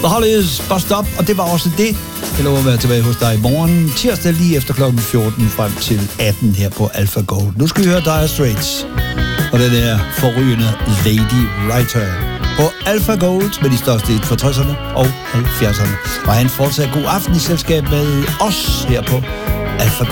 The Hollies, Bust Up, og det var også det. Jeg lover at være tilbage hos dig i morgen, tirsdag lige efter klokken 14 frem til 18 her på Alpha Gold. Nu skal vi høre Dire Straits, og den er forrygende Lady Writer på Alpha Gold med de største hit fra 60'erne og 70'erne. Og han fortsat god aften i selskab med os her på Alpha Gold.